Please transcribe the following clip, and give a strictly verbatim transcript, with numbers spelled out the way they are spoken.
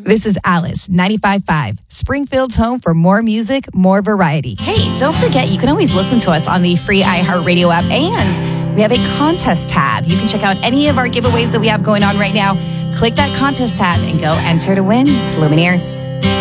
This is Alice, ninety-five point five, Springfield's home for more music, more variety. Hey, don't forget, you can always listen to us on the free iHeartRadio app, and we have a contest tab. You can check out any of our giveaways that we have going on right now. Click that contest tab and go enter to win. It's Lumineers.